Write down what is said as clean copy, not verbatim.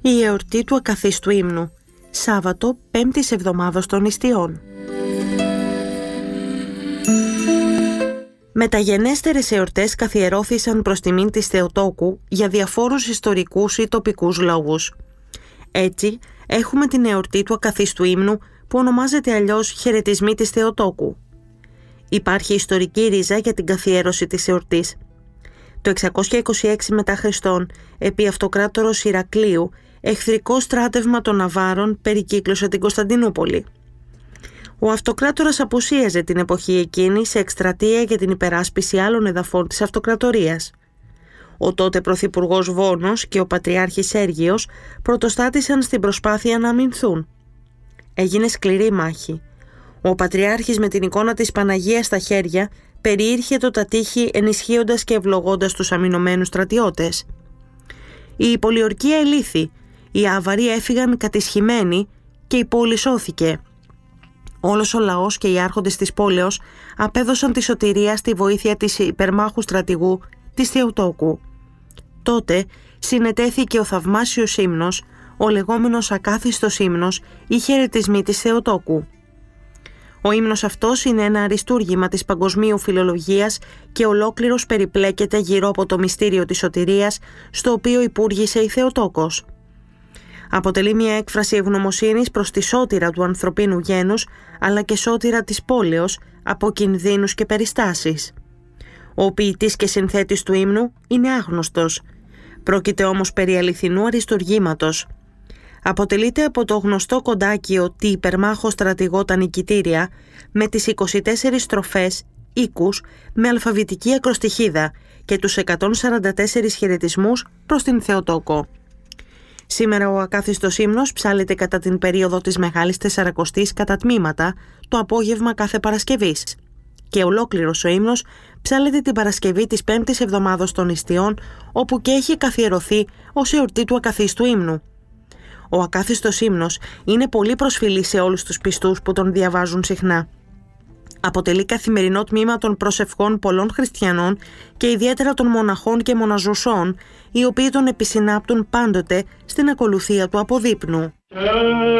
Η εορτή του ακαθίστου ύμνου, Σάββατο 5ης εβδομάδος των Ιστιών. Μεταγενέστερες εορτές καθιερώθησαν προς τιμήν της Θεοτόκου για διαφόρους ιστορικούς ή τοπικούς λόγους. Έτσι, έχουμε την εορτή του ακαθίστου ύμνου που ονομάζεται αλλιώς χαιρετισμοί της Θεοτόκου. Υπάρχει ιστορική ρίζα για την καθιέρωση της εορτής. Το 626 μετά Χριστόν, επί αυτοκράτορος Ηρακλείου, εχθρικό στράτευμα των Αβάρων περικύκλωσε την Κωνσταντινούπολη. Ο αυτοκράτορας απουσίαζε την εποχή εκείνη σε εκστρατεία για την υπεράσπιση άλλων εδαφών της αυτοκρατορίας. Ο τότε πρωθυπουργός Βόνος και ο πατριάρχης Σέργιος πρωτοστάτησαν στην προσπάθεια να αμυνθούν. Έγινε σκληρή μάχη. Ο πατριάρχης με την εικόνα της Παναγίας στα χέρια περιήρχε το τα τείχη ενισχύοντας και ευλογώντας τους αμυνωμένους στρατιώτες. Η πολιορκία ελήθη, οι Άβαροι έφυγαν κατισχυμένοι και η πόλη σώθηκε. Όλος ο λαός και οι άρχοντες της πόλεως απέδωσαν τη σωτηρία στη βοήθεια της υπερμάχου στρατηγού της Θεοτόκου. Τότε συνετέθηκε ο θαυμάσιος ύμνος, ο λεγόμενος ακάθιστος ύμνος ή χαιρετισμοί της Θεοτόκου. Ο ύμνος αυτός είναι ένα αριστούργημα της παγκοσμίου φιλολογίας και ολόκληρος περιπλέκεται γύρω από το μυστήριο της σωτηρίας στο οποίο υπούργησε η Θεοτόκος. Αποτελεί μια έκφραση ευγνωμοσύνης προς τη σώτηρα του ανθρωπίνου γένους αλλά και σώτηρα της πόλεως από κινδύνους και περιστάσεις. Ο ποιητής και συνθέτης του ύμνου είναι άγνωστος. Πρόκειται όμως περί αληθινού αριστουργήματος. Αποτελείται από το γνωστό κοντάκιο «Τι υπερμάχο στρατηγό τα νικητήρια» με τις 24 στροφές, οίκους, με αλφαβητική ακροστιχίδα και τους 144 χαιρετισμούς προς την Θεοτόκο. Σήμερα ο ακάθιστος ύμνος ψάλλεται κατά την περίοδο της Μεγάλης Τεσσαρακοστής κατά τμήματα το απόγευμα κάθε Παρασκευής και ολόκληρος ο ύμνος ψάλλεται την Παρασκευή της 5ης εβδομάδος των Ιστιών, όπου και έχει καθιερωθεί ως εορτή του ακαθίστου ύμνου. Ο ακάθιστος ύμνος είναι πολύ προσφυλής σε όλους τους πιστούς που τον διαβάζουν συχνά. Αποτελεί καθημερινό τμήμα των προσευχών πολλών χριστιανών και ιδιαίτερα των μοναχών και μοναζουσών, οι οποίοι τον επισυνάπτουν πάντοτε στην ακολουθία του αποδείπνου.